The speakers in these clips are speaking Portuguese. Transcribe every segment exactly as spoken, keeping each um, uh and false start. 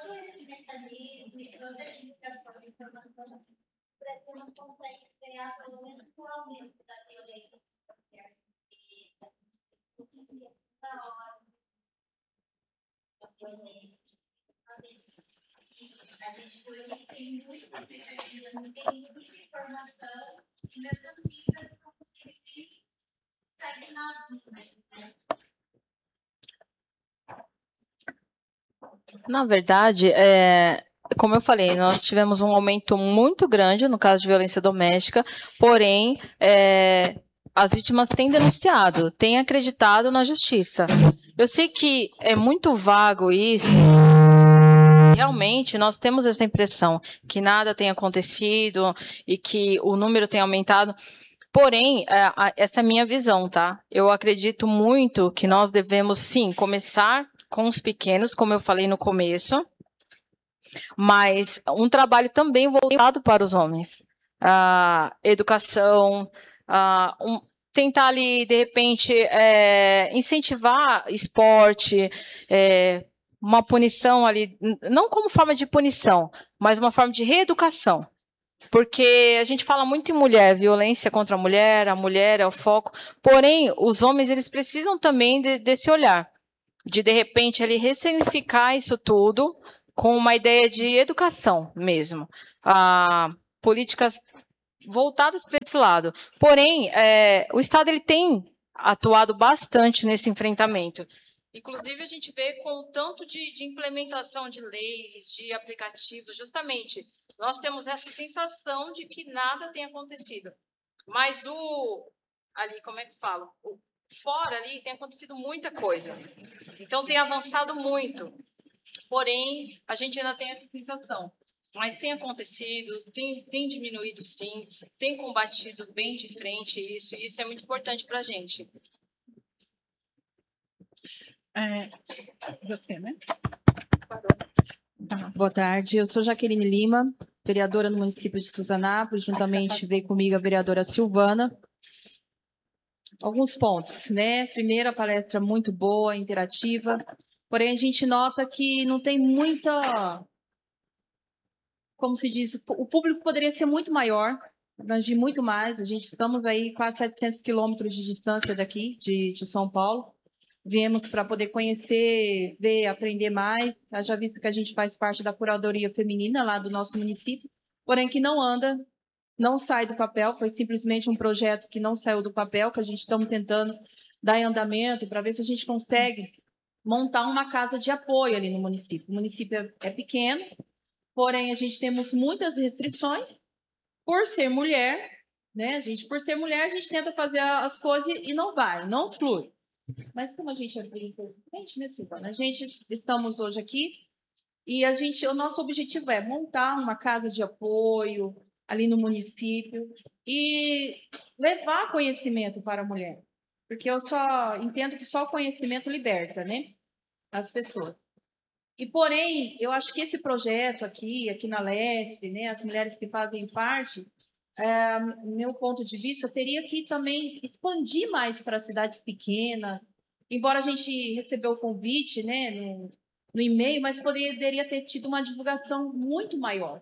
esse mecanismo e toda a indicação de informação, o Brasil não consegue criar pelo menos o aumento da violência na hora. A gente tem muita expectativa, não tem muita informação, e mesmo assim, as conseguem estagnadas. Na verdade, é, como eu falei, nós tivemos um aumento muito grande no caso de violência doméstica, porém, é, as vítimas têm denunciado, têm acreditado na justiça. Eu sei que é muito vago isso. Realmente, nós temos essa impressão que nada tem acontecido e que o número tem aumentado. Porém, essa é a minha visão, tá? Eu acredito muito que nós devemos, sim, começar com os pequenos, como eu falei no começo, mas um trabalho também voltado para os homens. Ah, educação, ah, um, tentar ali, de repente, é, incentivar esporte, é, uma punição ali, não como forma de punição, mas uma forma de reeducação. Porque a gente fala muito em mulher, violência contra a mulher, a mulher é o foco, porém, os homens eles precisam também de, desse olhar, de, de repente, ali, ressignificar isso tudo com uma ideia de educação mesmo. Ah, políticas voltadas para esse lado. Porém, é, o Estado ele tem atuado bastante nesse enfrentamento. Inclusive, a gente vê com o tanto de, de implementação de leis, de aplicativos, justamente, nós temos essa sensação de que nada tem acontecido. Mas o, ali, como é que falo? O, fora ali tem acontecido muita coisa. Então, tem avançado muito. Porém, a gente ainda tem essa sensação. Mas tem acontecido, tem, tem diminuído sim, tem combatido bem de frente isso, e isso é muito importante para a gente. É, você, né? Tá, boa tarde, eu sou Jaqueline Lima, vereadora no município de Suzanápolis, juntamente veio comigo a vereadora Silvana. Alguns pontos, né? Primeiro, a palestra muito boa, interativa, porém a gente nota que não tem muita, como se diz, o público poderia ser muito maior, abranger muito mais. A gente estamos aí quase setecentos quilômetros de distância daqui, de, de São Paulo. Viemos para poder conhecer, ver, aprender mais. Já visto que a gente faz parte da curadoria feminina lá do nosso município, porém que não anda, não sai do papel. Foi simplesmente um projeto que não saiu do papel, que a gente estamos tentando dar em andamento para ver se a gente consegue montar uma casa de apoio ali no município. O município é, é pequeno, porém a gente temos muitas restrições por ser mulher, né? A gente, por ser mulher, a gente tenta fazer as coisas e não vai, não flui. Mas como a gente é bem importante, né, Silvana? A gente estamos hoje aqui e a gente, o nosso objetivo é montar uma casa de apoio ali no município e levar conhecimento para a mulher. Porque eu só entendo que só o conhecimento liberta, né, as pessoas. E, porém, eu acho que esse projeto aqui, aqui na Leste, né, as mulheres que fazem parte, é, meu ponto de vista, teria que também expandir mais para cidades pequenas. Embora a gente recebeu o convite, né, no, no e-mail, mas poderia ter tido uma divulgação muito maior,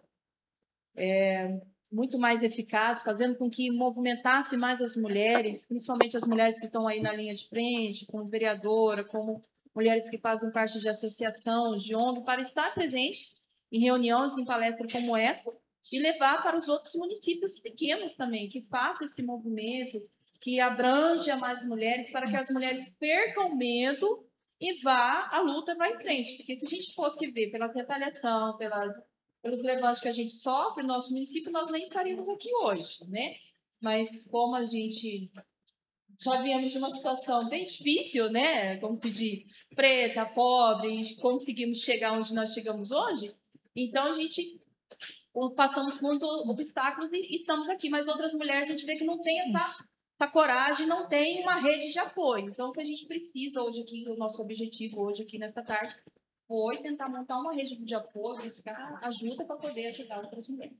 é, muito mais eficaz, fazendo com que movimentasse mais as mulheres, principalmente as mulheres que estão aí na linha de frente, como vereadora, como mulheres que fazem parte de associação, de O N G, para estar presentes em reuniões, em palestras como essa, e levar para os outros municípios pequenos também, que façam esse movimento, que abranja mais mulheres, para que as mulheres percam medo e vá, a luta vá em frente. Porque se a gente fosse ver pela retaliação, pelas, pelos levantes que a gente sofre no nosso município, nós nem estaríamos aqui hoje, né? Mas como a gente já viemos de uma situação bem difícil, né? Como se diz, preta, pobre, e conseguimos chegar onde nós chegamos hoje, então a gente passamos por muitos obstáculos e estamos aqui, mas outras mulheres a gente vê que não tem essa, essa coragem, não tem uma rede de apoio. Então, o que a gente precisa hoje aqui, o nosso objetivo hoje aqui nessa tarde, foi tentar montar uma rede de apoio, buscar ajuda para poder ajudar outras mulheres.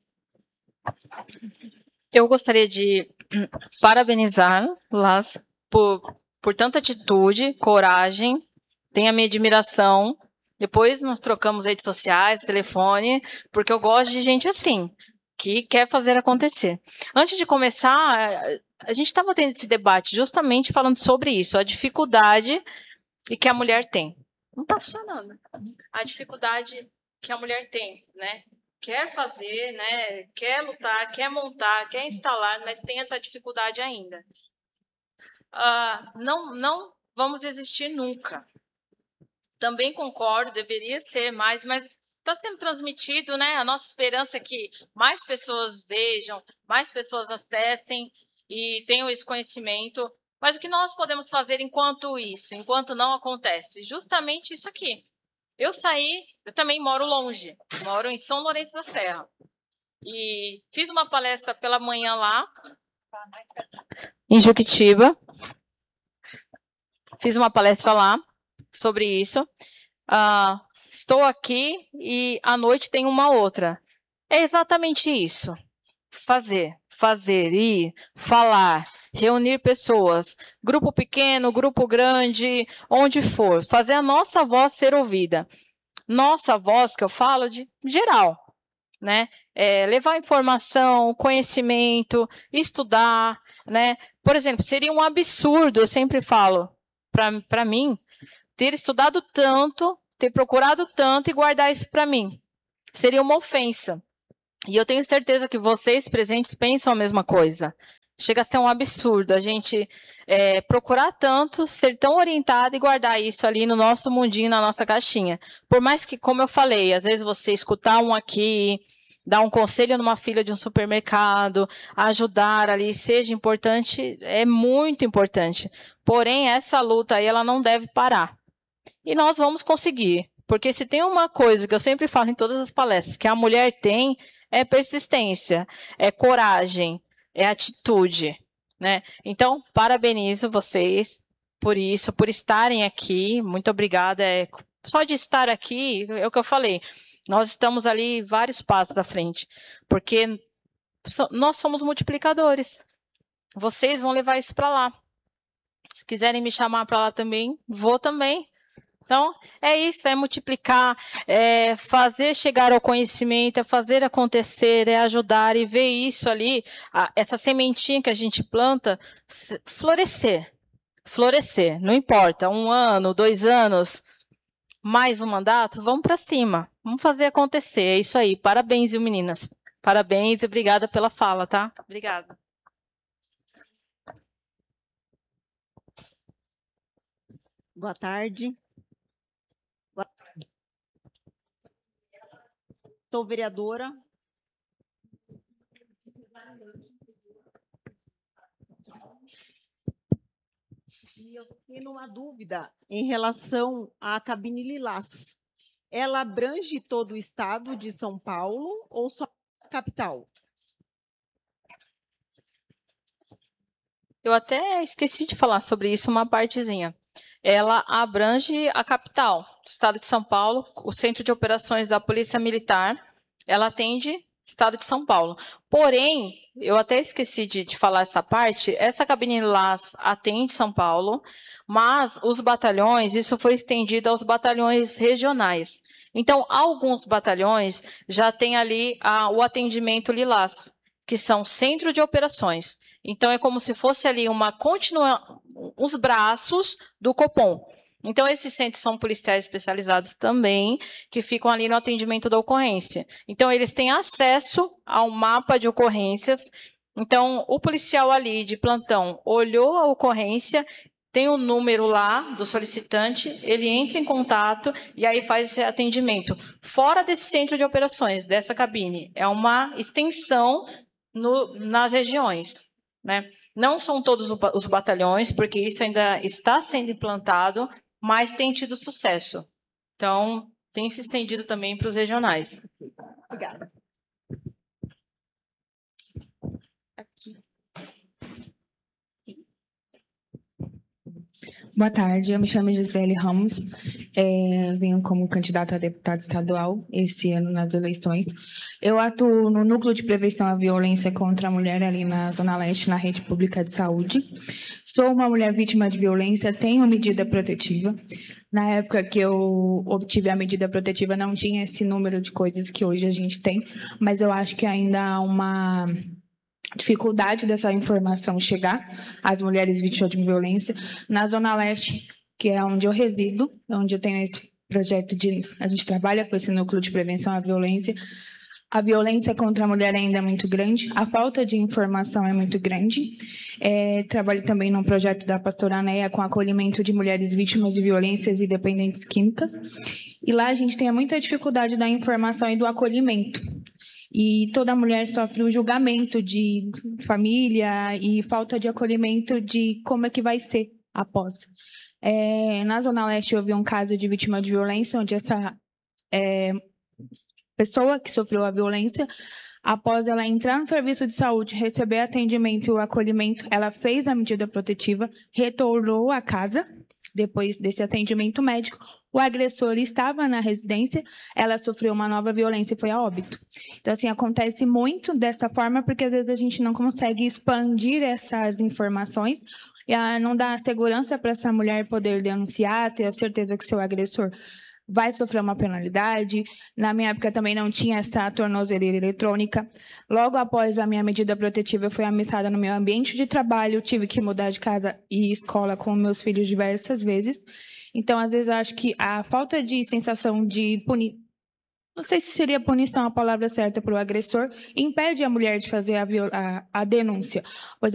Eu gostaria de parabenizá-las por, por tanta atitude, coragem, tem a minha admiração. Depois nós trocamos redes sociais, telefone, porque eu gosto de gente assim, que quer fazer acontecer. Antes de começar, a gente estava tendo esse debate justamente falando sobre isso, a dificuldade que a mulher tem. Não está funcionando. A dificuldade que a mulher tem, né? Quer fazer, né? Quer lutar, quer montar, quer instalar, mas tem essa dificuldade ainda. Ah, não, não vamos desistir nunca. Também concordo, deveria ser mais, mas está sendo transmitido, né? A nossa esperança é que mais pessoas vejam, mais pessoas acessem e tenham esse conhecimento. Mas o que nós podemos fazer enquanto isso, enquanto não acontece? Justamente isso aqui. Eu saí, eu também moro longe, moro em São Lourenço da Serra. E fiz uma palestra pela manhã lá, em Juquitiba. Fiz uma palestra lá sobre isso. Uh, estou aqui e à noite tem uma outra. É exatamente isso. Fazer, fazer, ir, falar, reunir pessoas. Grupo pequeno, grupo grande, onde for. Fazer a nossa voz ser ouvida. Nossa voz, que eu falo de geral, né? É, levar informação, conhecimento, estudar, né? Por exemplo, seria um absurdo, eu sempre falo, para mim, ter estudado tanto, ter procurado tanto e guardar isso para mim. Seria uma ofensa. E eu tenho certeza que vocês presentes pensam a mesma coisa. Chega a ser um absurdo a gente é, procurar tanto, ser tão orientado e guardar isso ali no nosso mundinho, na nossa caixinha. Por mais que, como eu falei, às vezes você escutar um aqui, dar um conselho numa fila de um supermercado, ajudar ali, seja importante, é muito importante. Porém, essa luta aí, ela não deve parar. E nós vamos conseguir. Porque se tem uma coisa que eu sempre falo em todas as palestras, que a mulher tem, é persistência, é coragem, é atitude, né? Então, parabenizo vocês por isso, por estarem aqui. Muito obrigada. É, só de estar aqui, é o que eu falei. Nós estamos ali vários passos à frente, porque nós somos multiplicadores. Vocês vão levar isso para lá. Se quiserem me chamar para lá também, vou também. Então, é isso, é multiplicar, é fazer chegar ao conhecimento, é fazer acontecer, é ajudar e ver isso ali, a, essa sementinha que a gente planta, florescer. Florescer, não importa, um ano, dois anos, mais um mandato, vamos para cima, vamos fazer acontecer, é isso aí. Parabéns, viu, meninas? Parabéns e obrigada pela fala, tá? Obrigada. Boa tarde. Sou vereadora. E eu tenho uma dúvida em relação à cabine Lilás. Ela abrange todo o estado de São Paulo ou só a capital? Eu até esqueci de falar sobre isso uma partezinha. Ela abrange a capital, o estado de São Paulo, o Centro de Operações da Polícia Militar, ela atende o estado de São Paulo. Porém, eu até esqueci de, de falar essa parte, essa cabine lá atende São Paulo, mas os batalhões, isso foi estendido aos batalhões regionais. Então, alguns batalhões já têm ali a, o atendimento Lilás, que são Centro de Operações. Então, é como se fosse ali uma continua, os braços do Copom. Então, esses centros são policiais especializados também, que ficam ali no atendimento da ocorrência. Então, eles têm acesso ao mapa de ocorrências. Então, o policial ali de plantão olhou a ocorrência, tem o número lá do solicitante, ele entra em contato e aí faz esse atendimento. Fora desse centro de operações, dessa cabine, é uma extensão no, nas regiões, né? Não são todos os batalhões, porque isso ainda está sendo implantado, mas tem tido sucesso. Então, tem se estendido também para os regionais. Obrigada. Aqui. Boa tarde, eu me chamo Gisele Ramos, é, venho como candidata a deputada estadual esse ano nas eleições. Eu atuo no Núcleo de Prevenção à Violência contra a Mulher ali na Zona Leste, na Rede Pública de Saúde. Sou uma mulher vítima de violência, tenho medida protetiva. Na época que eu obtive a medida protetiva, não tinha esse número de coisas que hoje a gente tem, mas eu acho que ainda há uma dificuldade dessa informação chegar às mulheres vítimas de violência. Na Zona Leste, que é onde eu resido, onde eu tenho esse projeto de... A gente trabalha com esse núcleo de prevenção à violência. A violência contra a mulher ainda é muito grande, a falta de informação é muito grande. É, trabalho também num projeto da Pastora Anéia com acolhimento de mulheres vítimas de violências e dependentes químicas. E lá a gente tem muita dificuldade da informação e do acolhimento. E toda mulher sofre o julgamento de família e falta de acolhimento de como é que vai ser após. É, na Zona Leste houve um caso de vítima de violência, onde essa é, pessoa que sofreu a violência, após ela entrar no serviço de saúde, receber atendimento e o acolhimento, ela fez a medida protetiva, retornou à casa, depois desse atendimento médico, o agressor estava na residência, ela sofreu uma nova violência e foi a óbito. Então, assim, acontece muito dessa forma, porque às vezes a gente não consegue expandir essas informações, e não dá segurança para essa mulher poder denunciar, ter a certeza que seu agressor vai sofrer uma penalidade. Na minha época também não tinha essa tornozeleira eletrônica. Logo após a minha medida protetiva, eu fui ameaçada no meu ambiente de trabalho, tive que mudar de casa e escola com meus filhos diversas vezes. Então, às vezes, eu acho que a falta de sensação de puni... não sei se seria punição a palavra certa para o agressor, impede a mulher de fazer a, viol... a... a denúncia. Pois